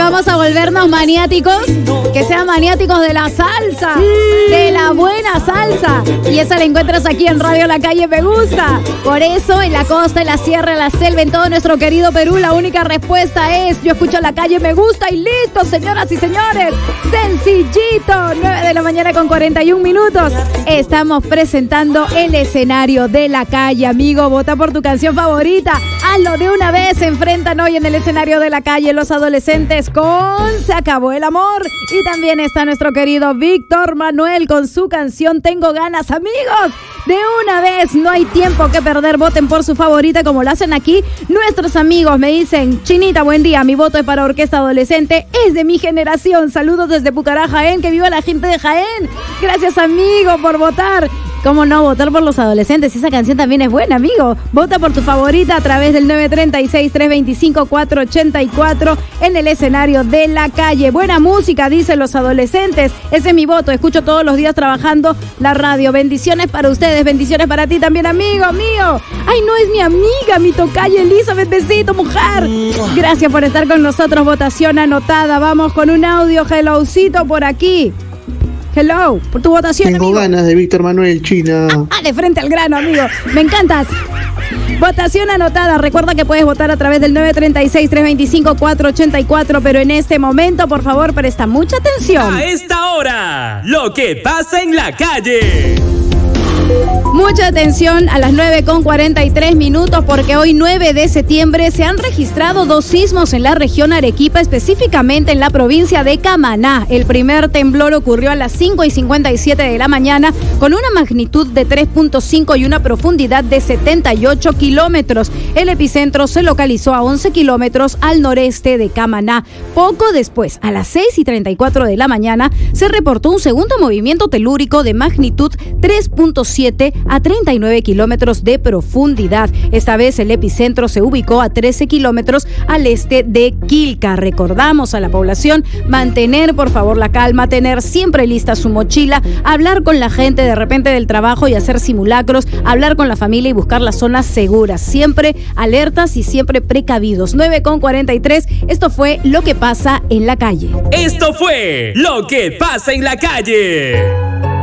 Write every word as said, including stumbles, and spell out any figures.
vamos a volvernos maniáticos, que sean maniáticos de la salsa, de la buena salsa. Y esa la encuentras aquí en Radio La Calle Me Gusta. Por eso, en la costa, en la sierra, en la selva, en todo nuestro querido Perú, la única respuesta es: yo escucho La Calle Me Gusta y listo, señoras y señores. Sencillito, nueve de la mañana con cuarenta y un minutos. Estamos presentando el escenario de La Calle, amigo. Vota por tu canción favorita. Hazlo de una vez. Se enfrentan hoy en el escenario de La Calle los adolescentes con Se Acabó el Amor. Y también está nuestro querido Víctor Manuel con su canción Tengo Ganas. Amigos, de una vez, no hay tiempo que perder. Voten por su favorita como lo hacen aquí nuestros amigos. Me dicen: Chinita, buen día, mi voto es para Orquesta Adolescente, es de mi generación. Saludos desde Pucará, Jaén. Que viva la gente de Jaén. Gracias, amigo, por votar. ¿Cómo no votar por los adolescentes? Esa canción también es buena, amigo. Vota por tu favorita a través del nueve tres seis, tres dos cinco, cuatro ocho cuatro en el escenario de La Calle. Buena música, dicen los adolescentes. Ese es mi voto. Escucho todos los días trabajando la radio. Bendiciones para ustedes, bendiciones para ti también, amigo mío. Ay, no, es mi amiga, mi tocaya Elizabeth. Besito, mujer. Gracias por estar con nosotros. Votación anotada. Vamos con un audio. Hellocito por aquí. Hello, por tu votación, Tengo amigo. ganas de Víctor Manuel, China. Ah, ah, de frente al grano, amigo. Me encantas. Votación anotada. Recuerda que puedes votar a través del nueve tres seis, tres dos cinco, cuatro ocho cuatro, pero en este momento, por favor, presta mucha atención. A esta hora, lo que pasa en la calle. Mucha atención a las nueve con cuarenta y tres minutos, porque hoy nueve de septiembre se han registrado dos sismos en la región Arequipa, específicamente en la provincia de Camaná. El primer temblor ocurrió a las cinco y cincuenta y siete de la mañana con una magnitud de tres punto cinco y una profundidad de setenta y ocho kilómetros. El epicentro se localizó a once kilómetros al noreste de Camaná. Poco después, a las seis y treinta y cuatro de la mañana, se reportó un segundo movimiento telúrico de magnitud tres punto siete a treinta y nueve kilómetros de profundidad. Esta vez el epicentro se ubicó a trece kilómetros al este de Quilca. Recordamos a la población mantener, por favor, la calma, tener siempre lista su mochila, hablar con la gente de repente del trabajo y hacer simulacros, hablar con la familia y buscar las zonas seguras. Siempre alertas y siempre precavidos. nueve con cuarenta y tres, esto fue Lo que pasa en la calle. Esto fue Lo que pasa en la calle.